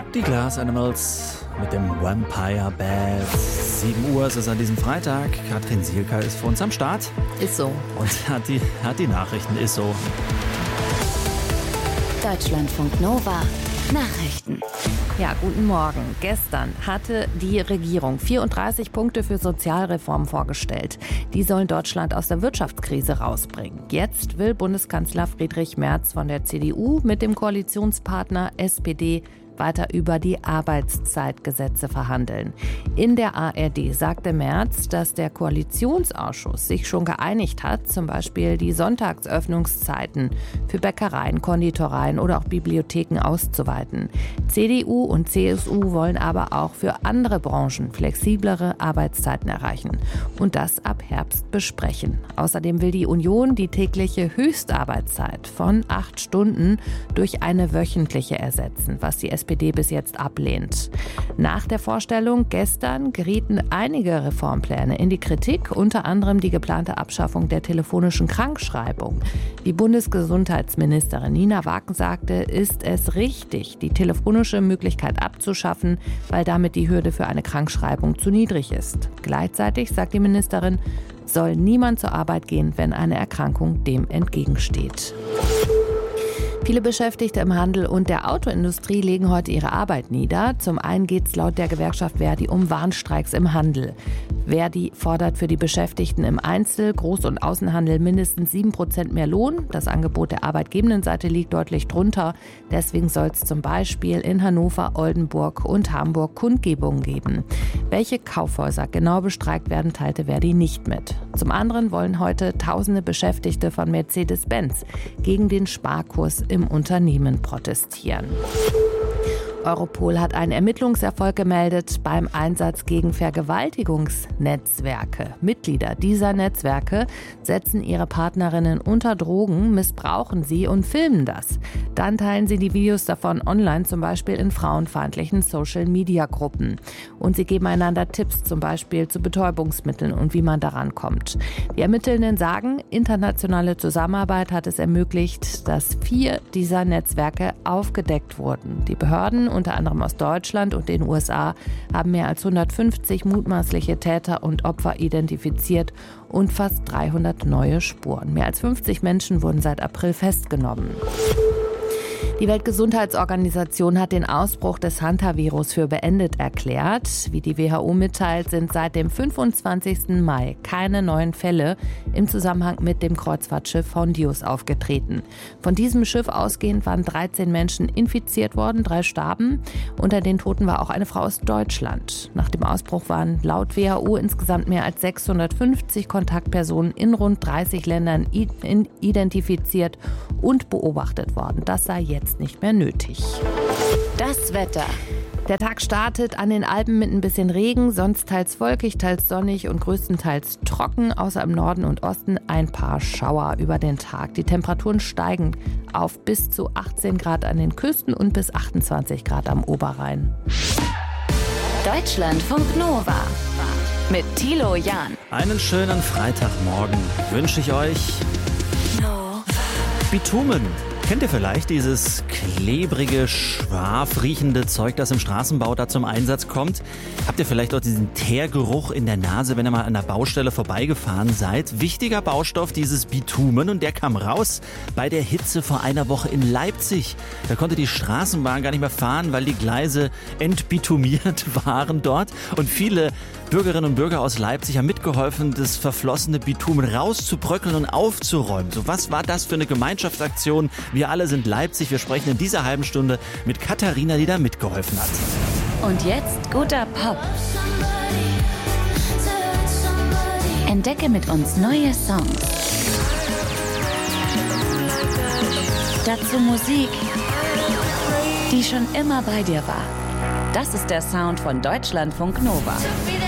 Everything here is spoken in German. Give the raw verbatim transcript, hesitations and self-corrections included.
Die Glass Animals mit dem Vampire Bad. sieben Uhr ist es an diesem Freitag. Katrin Sielka ist für uns am Start. Ist so. Und hat die, hat die Nachrichten. Ist so. Deutschlandfunk Nova. Nachrichten. Ja, guten Morgen. Gestern hatte die Regierung vierunddreißig Punkte für Sozialreformen vorgestellt. Die sollen Deutschland aus der Wirtschaftskrise rausbringen. Jetzt will Bundeskanzler Friedrich Merz von der C D U mit dem Koalitionspartner S P D weiter über die Arbeitszeitgesetze verhandeln. In der A R D sagte Merz, dass der Koalitionsausschuss sich schon geeinigt hat, zum Beispiel die Sonntagsöffnungszeiten für Bäckereien, Konditoreien oder auch Bibliotheken auszuweiten. C D U und C S U wollen aber auch für andere Branchen flexiblere Arbeitszeiten erreichen und das ab Herbst besprechen. Außerdem will die Union die tägliche Höchstarbeitszeit von acht Stunden durch eine wöchentliche ersetzen, was die S P D bis jetzt ablehnt. Nach der Vorstellung gestern gerieten einige Reformpläne in die Kritik, unter anderem die geplante Abschaffung der telefonischen Krankschreibung. Wie Bundesgesundheitsministerin Nina Wagen sagte, ist es richtig, die telefonische Möglichkeit abzuschaffen, weil damit die Hürde für eine Krankschreibung zu niedrig ist. Gleichzeitig, sagt die Ministerin, soll niemand zur Arbeit gehen, wenn eine Erkrankung dem entgegensteht. Viele Beschäftigte im Handel und der Autoindustrie legen heute ihre Arbeit nieder. Zum einen geht es laut der Gewerkschaft Verdi um Warnstreiks im Handel. Verdi fordert für die Beschäftigten im Einzel-, Groß- und Außenhandel mindestens sieben Prozent mehr Lohn. Das Angebot der arbeitgebenden Seite liegt deutlich drunter. Deswegen soll es zum Beispiel in Hannover, Oldenburg und Hamburg Kundgebungen geben. Welche Kaufhäuser genau bestreikt werden, teilte Verdi nicht mit. Zum anderen wollen heute tausende Beschäftigte von Mercedes-Benz gegen den Sparkurs im Unternehmen protestieren. Europol hat einen Ermittlungserfolg gemeldet beim Einsatz gegen Vergewaltigungsnetzwerke. Mitglieder dieser Netzwerke setzen ihre Partnerinnen unter Drogen, missbrauchen sie und filmen das. Dann teilen sie die Videos davon online, zum Beispiel in frauenfeindlichen Social-Media-Gruppen. Und sie geben einander Tipps, zum Beispiel zu Betäubungsmitteln und wie man daran kommt. Die Ermittelnden sagen, internationale Zusammenarbeit hat es ermöglicht, dass vier dieser Netzwerke aufgedeckt wurden. Die Behörden, unter anderem aus Deutschland und den U S A, haben mehr als hundertfünfzig mutmaßliche Täter und Opfer identifiziert und fast dreihundert neue Spuren. Mehr als fünfzig Menschen wurden seit April festgenommen. Die Weltgesundheitsorganisation hat den Ausbruch des Hantavirus für beendet erklärt. Wie die W H O mitteilt, sind seit dem fünfundzwanzigsten Mai keine neuen Fälle im Zusammenhang mit dem Kreuzfahrtschiff Hondius aufgetreten. Von diesem Schiff ausgehend waren dreizehn Menschen infiziert worden, drei starben. Unter den Toten war auch eine Frau aus Deutschland. Nach dem Ausbruch waren laut W H O insgesamt mehr als sechshundertfünfzig Kontaktpersonen in rund dreißig Ländern identifiziert und beobachtet worden. Das sei jetzt nicht mehr nötig. Das Wetter. Der Tag startet an den Alpen mit ein bisschen Regen, sonst teils wolkig, teils sonnig und größtenteils trocken, außer im Norden und Osten ein paar Schauer über den Tag. Die Temperaturen steigen auf bis zu achtzehn Grad an den Küsten und bis achtundzwanzig Grad am Oberrhein. Deutschlandfunk Nova mit Thilo Jahn. Einen schönen Freitagmorgen wünsche ich euch. Bitumen. Kennt ihr vielleicht dieses klebrige, schwafriechende Zeug, das im Straßenbau da zum Einsatz kommt? Habt ihr vielleicht auch diesen Teergeruch in der Nase, wenn ihr mal an der Baustelle vorbeigefahren seid? Wichtiger Baustoff, dieses Bitumen, und der kam raus bei der Hitze vor einer Woche in Leipzig. Da konnte die Straßenbahn gar nicht mehr fahren, weil die Gleise entbitumiert waren dort. Und viele Bürgerinnen und Bürger aus Leipzig haben mitgeholfen, das verflossene Bitumen rauszubröckeln und aufzuräumen. So, was war das für eine Gemeinschaftsaktion? Wir alle sind Leipzig. Wir sprechen in dieser halben Stunde mit Katharina, die da mitgeholfen hat. Und jetzt guter Pop. Entdecke mit uns neue Songs. Dazu Musik, die schon immer bei dir war. Das ist der Sound von Deutschlandfunk Nova.